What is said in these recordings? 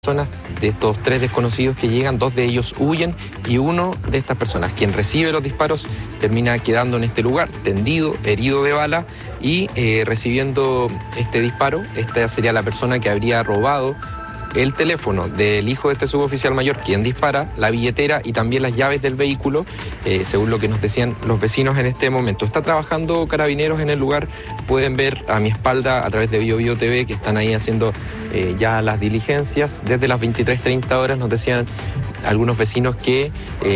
Personas, de estos tres desconocidos que llegan, dos de ellos huyen y uno de estas personas, quien recibe los disparos, termina quedando en este lugar, tendido, herido de bala y recibiendo este disparo. Esta sería la persona que habría robado el teléfono del hijo de este suboficial mayor, quien dispara, la billetera y también las llaves del vehículo, según lo que nos decían los vecinos en este momento. Está trabajando Carabineros en el lugar, pueden ver a mi espalda a través de BioBio TV que están ahí haciendo ya las diligencias. Desde las 23:30 horas nos decían algunos vecinos que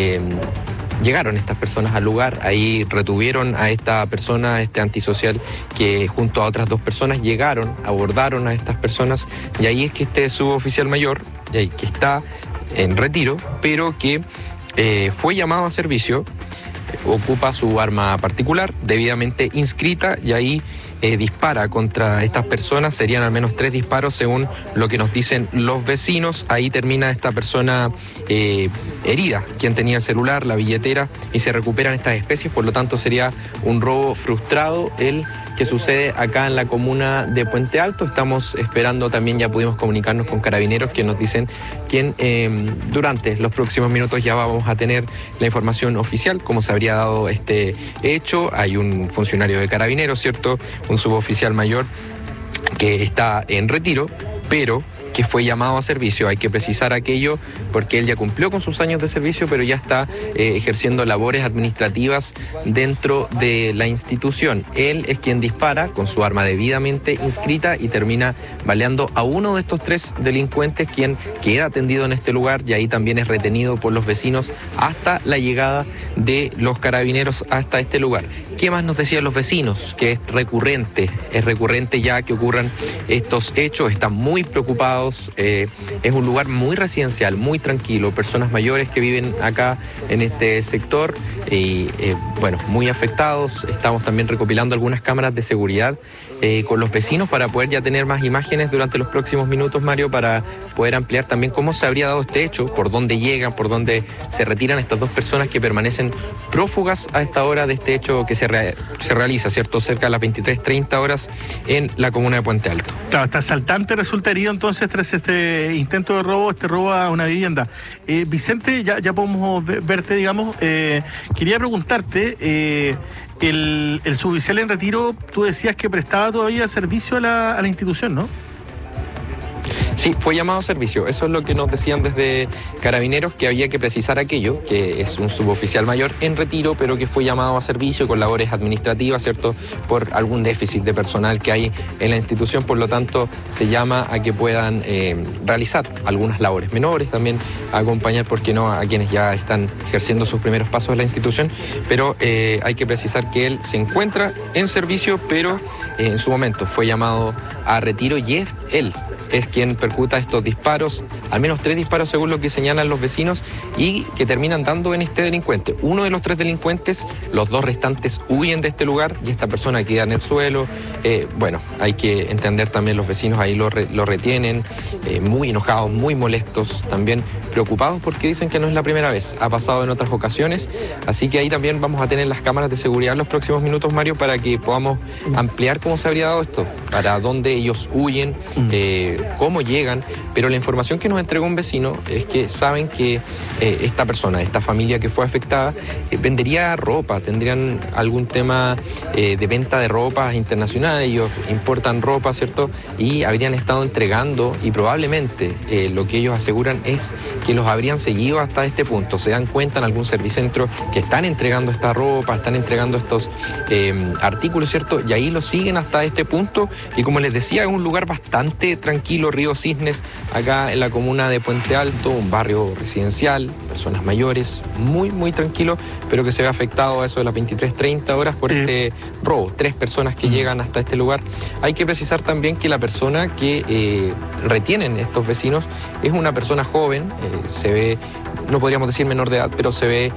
llegaron estas personas al lugar, ahí retuvieron a esta persona, este antisocial, que junto a otras dos personas llegaron, abordaron a estas personas, y ahí es que este suboficial mayor, que está en retiro, pero que fue llamado a servicio, ocupa su arma particular, debidamente inscrita, y ahí dispara contra estas personas. Serían al menos 3 disparos según lo que nos dicen los vecinos. Ahí termina esta persona herida, quien tenía el celular, la billetera, y se recuperan estas especies. Por lo tanto sería un robo frustrado el que sucede acá en la comuna de Puente Alto. Estamos esperando también, ya pudimos comunicarnos con Carabineros, que nos dicen que durante los próximos minutos ya vamos a tener la información oficial, cómo se habría dado este hecho. Hay un funcionario de Carabineros, ¿cierto?, un suboficial mayor que está en retiro, pero que fue llamado a servicio. Hay que precisar aquello porque él ya cumplió con sus años de servicio, pero ya está ejerciendo labores administrativas dentro de la institución. Él es quien dispara con su arma debidamente inscrita y termina baleando a uno de estos 3 delincuentes, quien queda atendido en este lugar, y ahí también es retenido por los vecinos hasta la llegada de los Carabineros hasta este lugar. ¿Qué más nos decían los vecinos? Que es recurrente ya que ocurran estos hechos, están muy preocupados. Es un lugar muy residencial, muy tranquilo, personas mayores que viven acá en este sector y bueno, muy afectados. Estamos también recopilando algunas cámaras de seguridad con los vecinos para poder ya tener más imágenes durante los próximos minutos, Mario, para poder ampliar también cómo se habría dado este hecho, por dónde llegan, por dónde se retiran estas 2 personas que permanecen prófugas a esta hora de este hecho que se realiza, ¿cierto?, cerca de las 23:30 horas en la comuna de Puente Alto. Claro, este asaltante resulta herido entonces tras este intento de robo, robo a una vivienda. Vicente, ya podemos verte, digamos. Quería preguntarte, el suboficial en retiro, tú decías que prestaba todavía servicio a la institución, ¿no? Sí, fue llamado a servicio. Eso es lo que nos decían desde Carabineros, que había que precisar aquello, que es un suboficial mayor en retiro, pero que fue llamado a servicio con labores administrativas, ¿cierto?, por algún déficit de personal que hay en la institución. Por lo tanto, se llama a que puedan realizar algunas labores menores, también acompañar, ¿por qué no?, a quienes ya están ejerciendo sus primeros pasos en la institución. Pero hay que precisar que él se encuentra en servicio, pero en su momento fue llamado a retiro, y él es quien percuta estos disparos, al menos 3 disparos según lo que señalan los vecinos, y que terminan dando en este delincuente. Uno de los 3 delincuentes, los 2 restantes huyen de este lugar y esta persona queda en el suelo. Bueno, hay que entender también, los vecinos ahí lo retienen, muy enojados, muy molestos, también preocupados porque dicen que no es la primera vez, ha pasado en otras ocasiones. Así que ahí también vamos a tener las cámaras de seguridad en los próximos minutos, Mario, para que podamos ampliar cómo se habría dado esto, para dónde ellos huyen, cómo llegan. Pero la información que nos entregó un vecino es que saben que esta persona, esta familia que fue afectada, vendería ropa, tendrían algún tema de venta de ropa internacional. Ellos importan ropa, ¿cierto?, y habrían estado entregando, y probablemente lo que ellos aseguran es que los habrían seguido hasta este punto. Se dan cuenta en algún servicentro que están entregando esta ropa, están entregando estos artículos, ¿cierto?, y ahí los siguen hasta este punto. Y como les decía, es un lugar bastante tranquilo, Río Cisnes, acá en la comuna de Puente Alto, un barrio residencial, personas mayores, muy, muy tranquilo, pero que se ve afectado a eso de las 23:30 horas por este robo. 3 personas que llegan hasta este lugar. Hay que precisar también que la persona que retienen estos vecinos es una persona joven, se ve, no podríamos decir menor de edad, pero se ve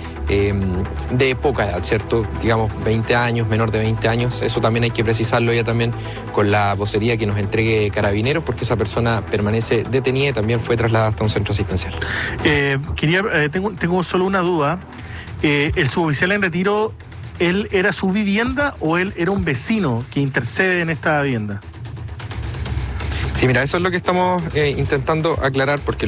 de poca edad, ¿cierto?, digamos 20 años, menor de 20 años. Eso también hay que precisarlo ya también con la vocería que nos entregue Carabineros, porque esa persona permanece detenida y también fue trasladada hasta un centro asistencial. Tengo solo una duda. ¿El suboficial en retiro, él era su vivienda o él era un vecino que intercede en esta vivienda? Sí, mira, eso es lo que estamos intentando aclarar, porque